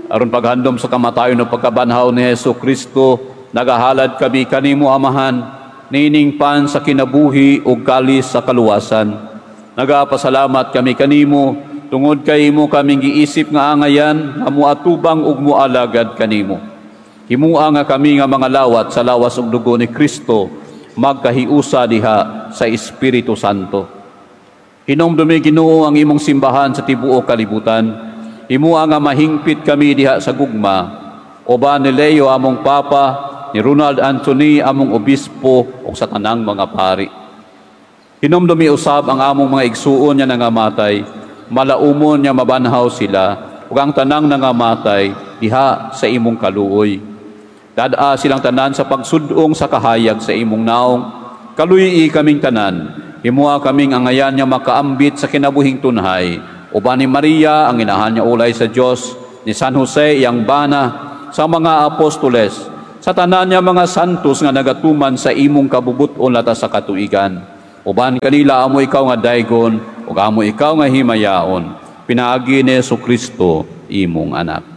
aron paghandom sa kamatayon ng pagkabanhaw ni Hesus Kristo, nagahalad kami kanimo Amahan, nining pan sa kinabuhi ug kalis sa kaluwasan. Nagapasalamat kami kanimo tungod kay imo kaming giisip nga angayan nga moatubang ug moalagad kanimo. Himua nga kami nga mga lawat sa lawas ug dugo ni Kristo magkahiusa diha sa Espiritu Santo. Hinumdumi Ginoo ang imong simbahan sa tibuok kalibutan. Himua nga mahingpit kami diha sa gugma, uban ni Leo among Papa, ni Ronald Anthony among Obispo ug sa tanang mga pari. Hinumdumi usab ang among mga igsuon nga nangamatay, malaumon nga mabanhaw sila, ug ang tanang nangamatay diha sa imong kaluoy. Dada silang tanan sa pagsudong sa kahayag sa imong naong, kaluyi kaming tanan, himua kaming angayan nga makaambit sa kinabuhing tunhay, uban ni Maria ang inahan niya ulay sa Dios, ni San Jose iyang bana, sa mga apostoles, sa tanan niya mga santos nga nagatuman sa imong kabubuton lata sa katuigan. Uban kanila amo ikaw nga daygon, ug amo ikaw nga himayaon. Pinaagi ni Jesu Kristo imong anak.